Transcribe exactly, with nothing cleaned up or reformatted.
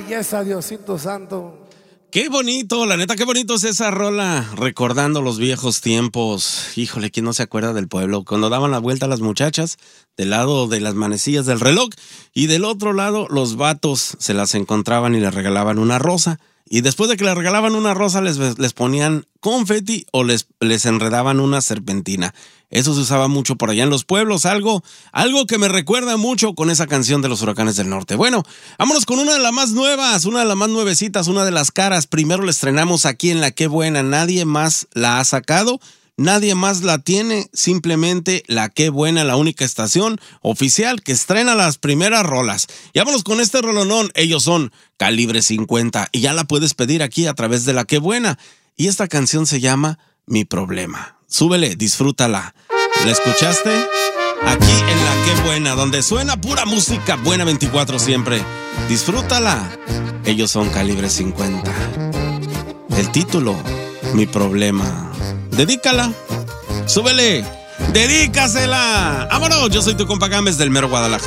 belleza, Diosito Santo. Qué bonito, la neta, qué bonito es esa rola, recordando los viejos tiempos. Híjole, ¿quién no se acuerda del pueblo? Cuando daban la vuelta a las muchachas, del lado de las manecillas del reloj, y del otro lado los vatos se las encontraban y les regalaban una rosa. Y después de que les regalaban una rosa, les, les ponían confeti o les, les enredaban una serpentina. Eso se usaba mucho por allá en los pueblos, algo, algo que me recuerda mucho con esa canción de los Huracanes del Norte. Bueno, vámonos con una de las más nuevas, una de las más nuevecitas, una de las caras. Primero la estrenamos aquí en La Qué Buena, nadie más la ha sacado. Nadie más la tiene, simplemente La Qué Buena, la única estación oficial que estrena las primeras rolas. Y vámonos con este rolonón, ellos son Calibre cincuenta y ya la puedes pedir aquí a través de La Qué Buena. Y esta canción se llama Mi Problema. Súbele, disfrútala. ¿La escuchaste? Aquí en La Qué Buena, donde suena pura música buena veinticuatro siempre. Disfrútala. Ellos son Calibre cincuenta. El título, Mi Problema. Dedícala, súbele, dedícasela. Vámonos, yo soy tu compa Gámez del mero Guadalajara.